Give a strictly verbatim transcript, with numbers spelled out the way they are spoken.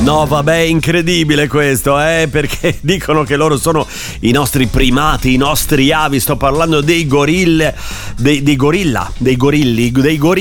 No, vabbè, incredibile questo, eh, perché dicono che loro sono i nostri primati, i nostri avi. Sto parlando dei gorille, dei, dei gorilla, dei gorilli, dei gorilli